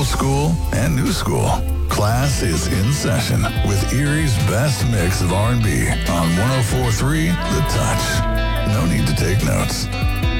old school and new school. Class is in session with Erie's best mix of R&B on 104.3 The Touch. No need to take notes.